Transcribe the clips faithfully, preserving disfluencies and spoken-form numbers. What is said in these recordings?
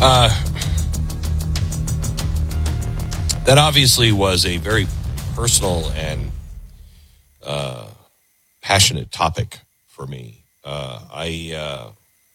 Uh, that obviously was a very personal and uh, passionate topic for me. Uh, I, uh,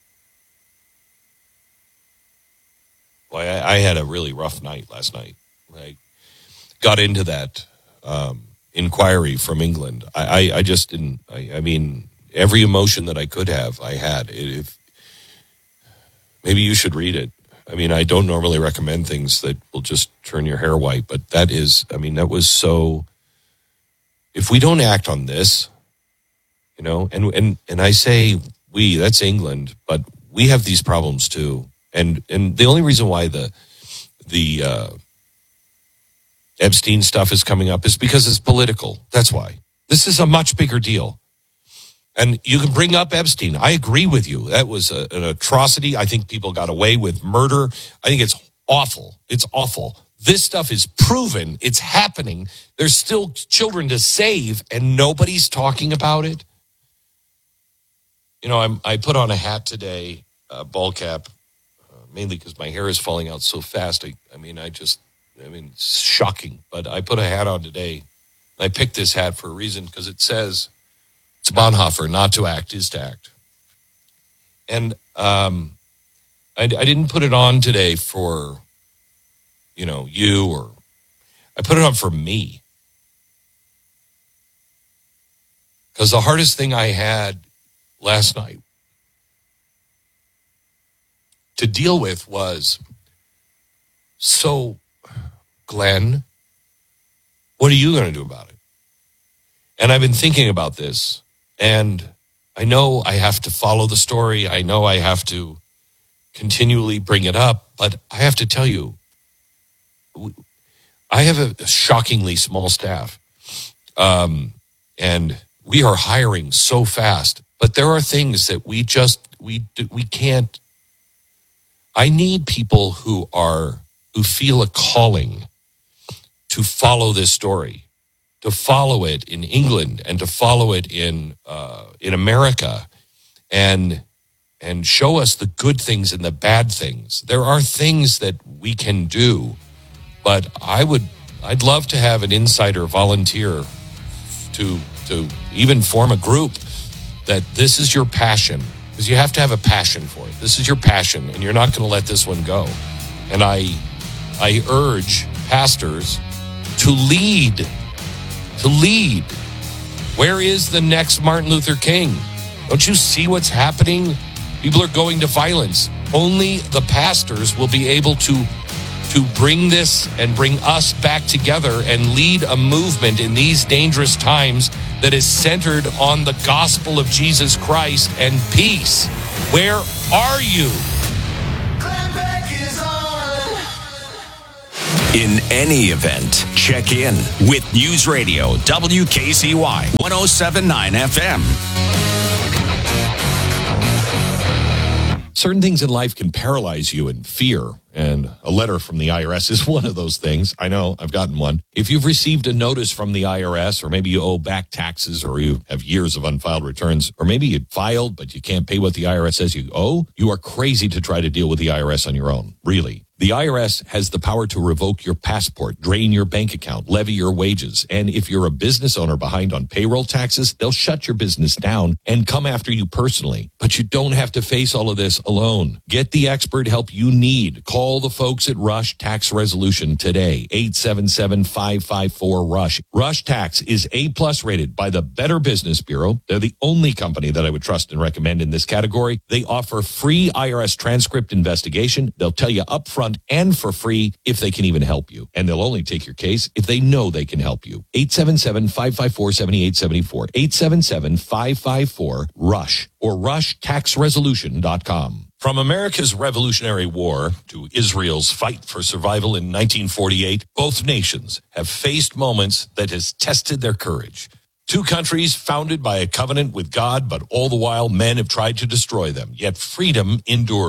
well, I, I had a really rough night last night. I got into that um, inquiry from England. I, I, I just didn't. I, I mean, every emotion that I could have, I had. If maybe you should read it. I mean, I don't normally recommend things that will just turn your hair white, but that is, I mean, that was so, if we don't act on this, you know, and, and, and I say we, that's England, but we have these problems too. And, and the only reason why the, the, uh, Epstein stuff is coming up is because it's political. That's why. This is a much bigger deal. And you can bring up Epstein. I agree with you. That was a, an atrocity. I think people got away with murder. I think it's awful. It's awful. This stuff is proven. It's happening. There's still children to save, and nobody's talking about it. You know, I'm, I put on a hat today, a ball cap, uh, mainly because my hair is falling out so fast. I, I mean, I just, I mean, it's shocking. But I put a hat on today. I picked this hat for a reason because it says, it's Bonhoeffer, not to act is to act. And um, I, I didn't put it on today for, you know, you or, I put it on for me. Because the hardest thing I had last night to deal with was, so, Glenn, what are you going to do about it? And I've been thinking about this. And I know I have to follow the story. I know I have to continually bring it up. But I have to tell you, I have a shockingly small staff. Um, and we are hiring so fast. But there are things that we just, we we can't. I need people who are, who feel a calling to follow this story. To follow it in England and to follow it in uh, in America, and and show us the good things and the bad things. There are things that we can do, but I would I'd love to have an insider volunteer to to even form a group that this is your passion, because you have to have a passion for it. This is your passion, and you're not going to let this one go. And I I urge pastors to lead. To lead. Where is the next Martin Luther King? Don't you see what's happening? People are going to violence. Only the pastors will be able to, to bring this and bring us back together and lead a movement in these dangerous times that is centered on the gospel of Jesus Christ and peace. Where are you? In any event, check in with News Radio W K C Y one oh seven point nine F M. Certain things in life can paralyze you in fear, and a letter from the I R S is one of those things. I know, I've gotten one. If you've received a notice from the I R S, or maybe you owe back taxes, or you have years of unfiled returns, or maybe you filed but you can't pay what the I R S says you owe, you are crazy to try to deal with the I R S on your own, really. The I R S has the power to revoke your passport, drain your bank account, levy your wages. And if you're a business owner behind on payroll taxes, they'll shut your business down and come after you personally. But you don't have to face all of this alone. Get the expert help you need. Call the folks at Rush Tax Resolution today. eight seven seven, five five four, RUSH. Rush Tax is A-plus rated by the Better Business Bureau. They're the only company that I would trust and recommend in this category. They offer free I R S transcript investigation. They'll tell you up front and for free if they can even help you. And they'll only take your case if they know they can help you. eight seven seven, five five four, seven eight seven four. eight seven seven, five five four, RUSH or rush tax resolution dot com. From America's Revolutionary War to Israel's fight for survival in nineteen forty-eight, both nations have faced moments that has tested their courage. Two countries founded by a covenant with God, but all the while men have tried to destroy them, yet freedom endured.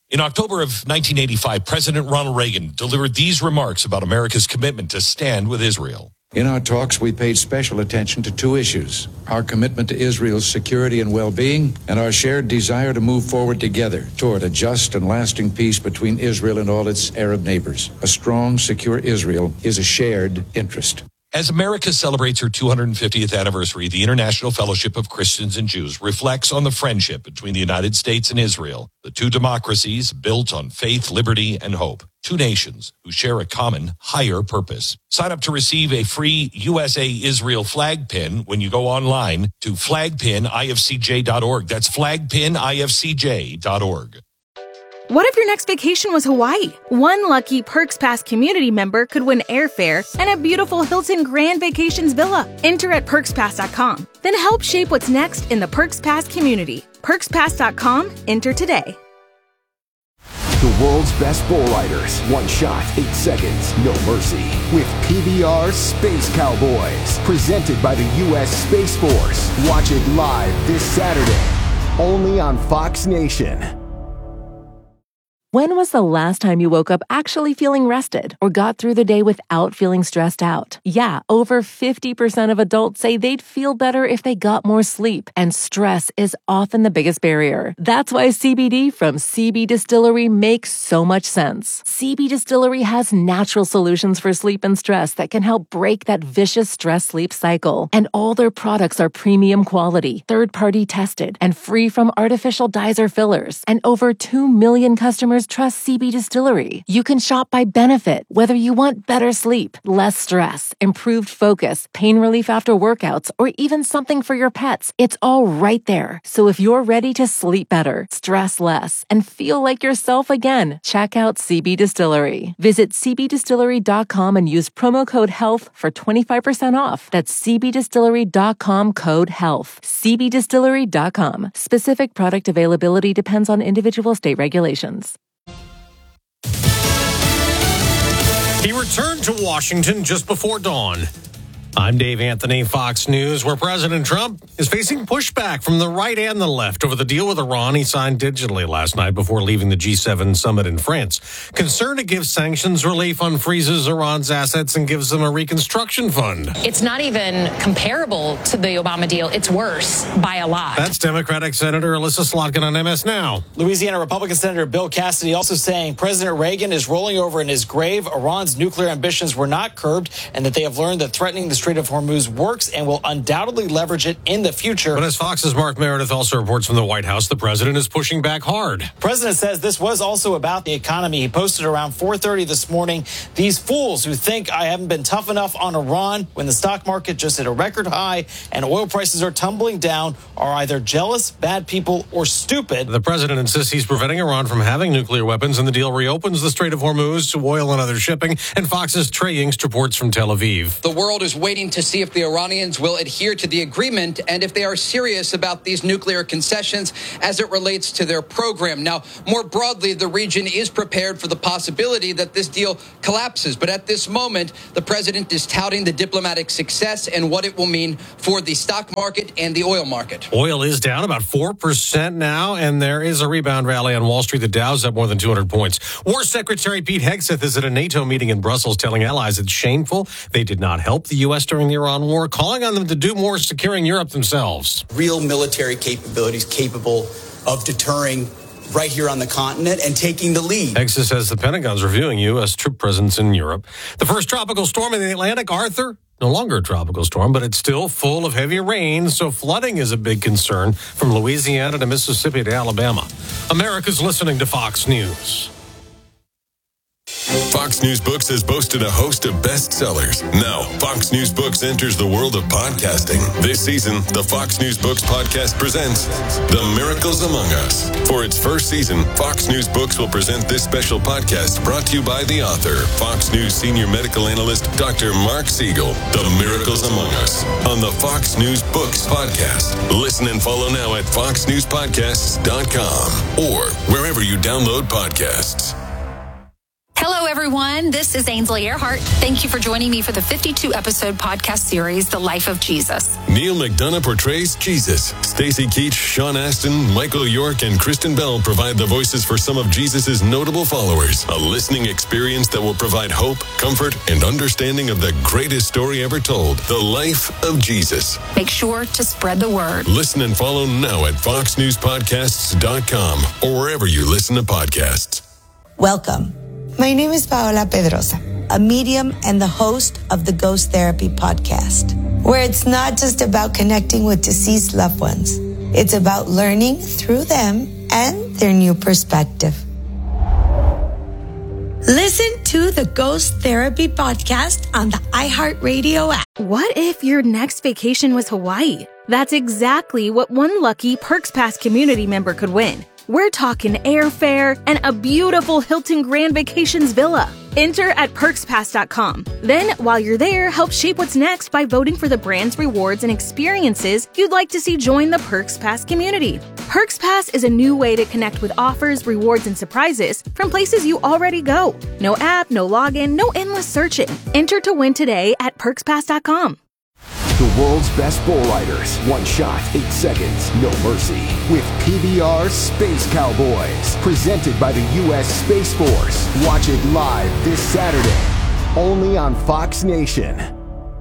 In October of nineteen eighty-five, President Ronald Reagan delivered these remarks about America's commitment to stand with Israel. In our talks, we paid special attention to two issues: our commitment to Israel's security and well-being, and our shared desire to move forward together toward a just and lasting peace between Israel and all its Arab neighbors. A strong, secure Israel is a shared interest. As America celebrates her two hundred fiftieth anniversary, the International Fellowship of Christians and Jews reflects on the friendship between the United States and Israel, the two democracies built on faith, liberty, and hope. Two nations who share a common, higher purpose. Sign up to receive a free U S A Israel flag pin when you go online to flag pin I F C J dot org. That's flag pin I F C J dot org. What if your next vacation was Hawaii? One lucky Perks Pass community member could win airfare and a beautiful Hilton Grand Vacations villa. Enter at perks pass dot com. Then help shape what's next in the Perks Pass community. perks pass dot com. Enter today. The world's best bull riders. One shot, eight seconds, no mercy. With P B R Space Cowboys. Presented by the U S Space Force. Watch it live this Saturday. Only on Fox Nation. When was the last time you woke up actually feeling rested or got through the day without feeling stressed out? Yeah, over fifty percent of adults say they'd feel better if they got more sleep, and stress is often the biggest barrier. That's why C B D from C B Distillery makes so much sense. C B Distillery has natural solutions for sleep and stress that can help break that vicious stress-sleep cycle. And all their products are premium quality, third-party tested, and free from artificial dyes or fillers. And over two million customers trust C B Distillery. You can shop by benefit, whether you want better sleep, less stress, improved focus, pain relief after workouts, or even something for your pets. It's all right there. So if you're ready to sleep better, stress less, and feel like yourself again, check out C B Distillery. Visit c b distillery dot com and use promo code HEALTH for twenty-five percent off. That's c b distillery dot com code HEALTH. c b distillery dot com. Specific product availability depends on individual state regulations. He returned to Washington just before dawn. I'm Dave Anthony, Fox News, where President Trump is facing pushback from the right and the left over the deal with Iran he signed digitally last night before leaving the G seven summit in France. Concerned it gives sanctions relief, unfreezes Iran's assets, and gives them a reconstruction fund. It's not even comparable to the Obama deal. It's worse by a lot. That's Democratic Senator Alyssa Slotkin on M S Now. Louisiana Republican Senator Bill Cassidy also saying President Reagan is rolling over in his grave. Iran's nuclear ambitions were not curbed, and that they have learned that threatening the Strait of Hormuz works and will undoubtedly leverage it in the future. But as Fox's Mark Meredith also reports from the White House, the president is pushing back hard. The president says this was also about the economy. He posted around four thirty this morning, these fools who think I haven't been tough enough on Iran when the stock market just hit a record high and oil prices are tumbling down are either jealous, bad people, or stupid. The president insists he's preventing Iran from having nuclear weapons, and the deal reopens the Strait of Hormuz to oil and other shipping. And Fox's Trey Yingst reports from Tel Aviv. The world is waiting to see if the Iranians will adhere to the agreement and if they are serious about these nuclear concessions as it relates to their program. Now, more broadly, the region is prepared for the possibility that this deal collapses. But at this moment, the president is touting the diplomatic success and what it will mean for the stock market and the oil market. Oil is down about four percent now, and there is a rebound rally on Wall Street. The Dow's up more than two hundred points. War Secretary Pete Hegseth is at a NATO meeting in Brussels telling allies it's shameful they did not help the U S during the Iran war, calling on them to do more securing Europe themselves. Real military capabilities capable of deterring right here on the continent and taking the lead. Hegseth says the Pentagon's reviewing U S troop presence in Europe. The first tropical storm in the Atlantic, Arthur, no longer a tropical storm, but it's still full of heavy rain, so flooding is a big concern from Louisiana to Mississippi to Alabama. America's listening to Fox News. Fox News Books has boasted a host of bestsellers. Now, Fox News Books enters the world of podcasting. This season, the Fox News Books podcast presents The Miracles Among Us. For its first season, Fox News Books will present this special podcast brought to you by the author, Fox News senior medical analyst, Doctor Mark Siegel. The Miracles Among Us on the Fox News Books podcast. Listen and follow now at fox news podcasts dot com or wherever you download podcasts. Hello, everyone. everyone. This is Ainsley Earhart. Thank you for joining me for the fifty-two episode podcast series, The Life of Jesus. Neil McDonough portrays Jesus. Stacey Keach, Sean Astin, Michael York, and Kristen Bell provide the voices for some of Jesus' notable followers. A listening experience that will provide hope, comfort, and understanding of the greatest story ever told, The Life of Jesus. Make sure to spread the word. Listen and follow now at fox news podcasts dot com or wherever you listen to podcasts. Welcome. My name is Paola Pedrosa, a medium and the host of the Ghost Therapy podcast, where it's not just about connecting with deceased loved ones. It's about learning through them and their new perspective. Listen to the Ghost Therapy podcast on the iHeartRadio app. What if your next vacation was Hawaii? That's exactly what one lucky Perks Pass community member could win. We're talking airfare and a beautiful Hilton Grand Vacations villa. Enter at perks pass dot com. Then, while you're there, help shape what's next by voting for the brands, rewards, and experiences you'd like to see join the Perks Pass community. Perks Pass is a new way to connect with offers, rewards, and surprises from places you already go. No app, no login, no endless searching. Enter to win today at perks pass dot com. The world's best bull riders. One shot, eight seconds, no mercy. With P B R Space Cowboys. Presented by the U S Space Force. Watch it live this Saturday. Only on Fox Nation.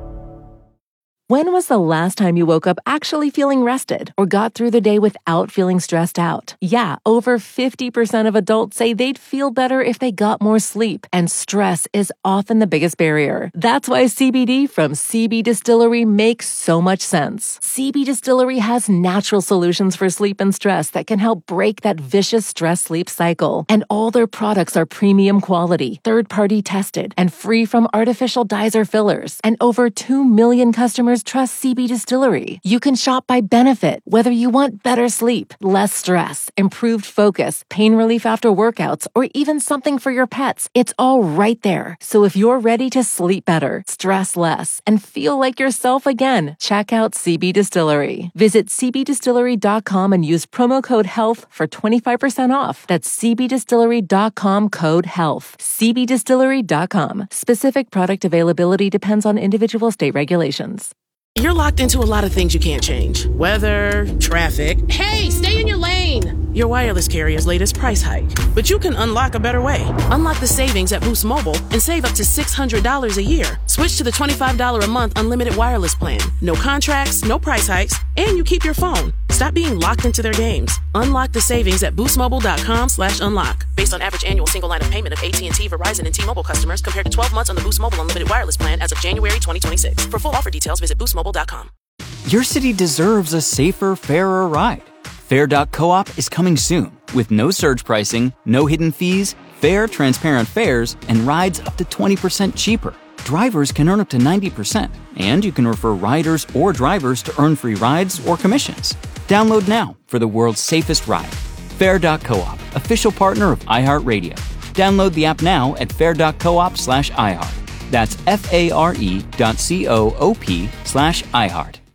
When was the last time you woke up actually feeling rested or got through the day without feeling stressed out? Yeah, over fifty percent of adults say they'd feel better if they got more sleep, and stress is often the biggest barrier. That's why C B D from C B Distillery makes so much sense. C B Distillery has natural solutions for sleep and stress that can help break that vicious stress-sleep cycle. And all their products are premium quality, third-party tested, and free from artificial dyes or fillers. And over two million customers trust C B Distillery. You can shop by benefit, whether you want better sleep, less stress, improved focus, pain relief after workouts, or even something for your pets. It's all right there. So if you're ready to sleep better, stress less, and feel like yourself again, check out C B Distillery. Visit c b distillery dot com and use promo code HEALTH for twenty-five percent off. That's c b distillery dot com code HEALTH. c b distillery dot com. Specific product availability depends on individual state regulations. You're locked into a lot of things you can't change. Weather, traffic. Hey, stay in your lane! Your wireless carrier's latest price hike. But you can unlock a better way. Unlock the savings at Boost Mobile and save up to six hundred dollars a year. Switch to the twenty-five dollars a month unlimited wireless plan. No contracts, no price hikes, and you keep your phone. Stop being locked into their games. Unlock the savings at boostmobile.com slash unlock. Based on average annual single line of payment of A T and T, Verizon, and T-Mobile customers compared to twelve months on the Boost Mobile unlimited wireless plan as of January twenty twenty-six. For full offer details, visit boost mobile dot com. Your city deserves a safer, fairer ride. Fair dot coop is coming soon with no surge pricing, no hidden fees, fair, transparent fares, and rides up to twenty percent cheaper. Drivers can earn up to ninety percent, and you can refer riders or drivers to earn free rides or commissions. Download now for the world's safest ride. Fair dot coop, official partner of iHeartRadio. Download the app now at fair dot coop slash iHeart. That's F A R E dot C O O P slash iHeart.